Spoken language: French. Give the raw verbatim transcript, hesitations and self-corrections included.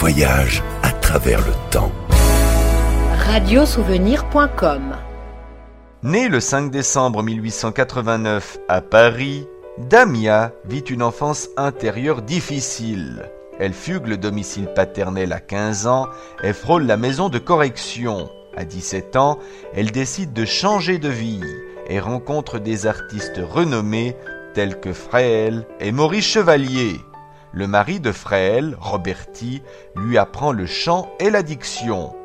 voyage à travers le temps. radiosouvenir point com. Née le cinq décembre mille huit cent quatre-vingt-neuf à Paris, Damia vit une enfance intérieure difficile. Elle fugue le domicile paternel à quinze ans et frôle la maison de correction. À dix-sept ans, elle décide de changer de vie et rencontre des artistes renommés tels que Fréhel et Maurice Chevalier. Le mari de Fréhel, Roberti, lui apprend le chant et la diction.